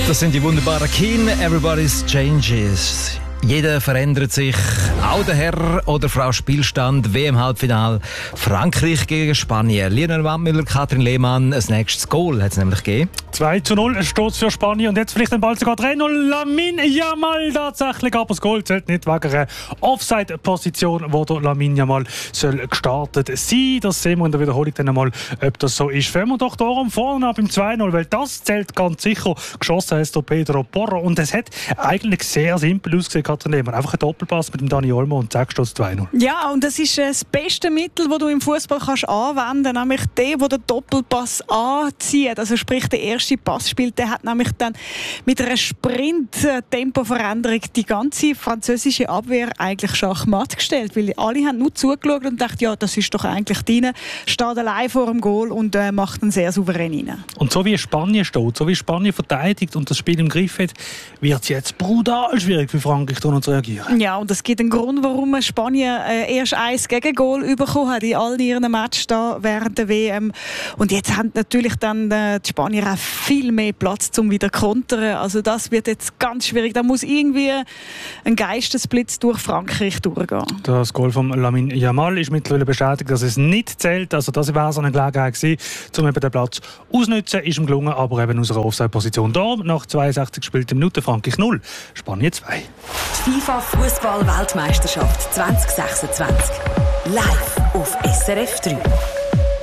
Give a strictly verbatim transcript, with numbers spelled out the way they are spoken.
Das sind die wunderbaren Keen, Everybody's Changes. Jeder verändert sich, auch der Herr oder Frau Spielstand, W M-Halbfinale, Frankreich gegen Spanien. Lionel Wandmüller, Katrin Lehmann, ein nächstes Goal hat es nämlich gegeben. zwei zu null steht für Spanien und jetzt vielleicht den Ball sogar drei null. Lamine Yamal tatsächlich, aber das Goal zählt nicht wegen einer Offside-Position, wo der Lamine Yamal soll gestartet sein. Das sehen wir in der Wiederholung dann einmal, ob das so ist. Fangen wir doch darum vorne ab im zwei null, weil das zählt ganz sicher. Geschossen hat der Pedro Porro und es hat eigentlich sehr simpel ausgesehen. Einfach ein Doppelpass mit dem Dani Olmo und zack, steht es zwei null. Ja, und das ist das beste Mittel, das du im Fußball kannst anwenden kannst, nämlich der, der den Doppelpass anzieht. Also sprich, der erste Pass spielt, der hat nämlich dann mit einer Sprint-Tempoveränderung die ganze französische Abwehr eigentlich schachmatt gestellt, weil alle haben nur zugeschaut und gedacht, ja, das ist doch eigentlich deine, steht allein vor dem Goal und äh, macht ihn sehr souverän rein. Und so wie Spanien steht, so wie Spanien verteidigt und das Spiel im Griff hat, wird es jetzt brutal schwierig für Frankreich zu reagieren. Ja, und es gibt einen Grund, warum Spanien äh, erst eins Gegengol bekommen hat in all ihren Matches da während der W M. Und jetzt haben natürlich dann äh, die Spanier auch viel mehr Platz, um wieder zu kontern. Also das wird jetzt ganz schwierig. Da muss irgendwie ein Geistesblitz durch Frankreich durchgehen. Das Goal von Lamine Yamal ist mittlerweile bestätigt, dass es nicht zählt. Also das war so eine Gelegenheit gewesen, um eben den Platz auszunutzen. Ist ihm gelungen, aber eben aus einer Offside-Position. Da nach zweiundsechzig gespielten Minuten Frankreich null, Spanien zwei. Die FIFA-Fußball-Weltmeisterschaft zwanzig sechsundzwanzig. Live auf S R F drei.